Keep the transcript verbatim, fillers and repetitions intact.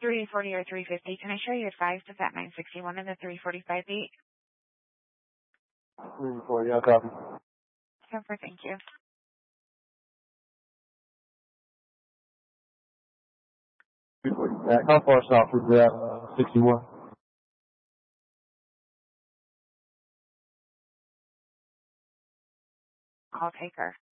three forty or three fifty. Can I show you at five to Fat nine sixty-one and the three forty-five beat? three forty, yeah, copy. Super, thank you. How far south is that, uh, sixty-one? I'll take her.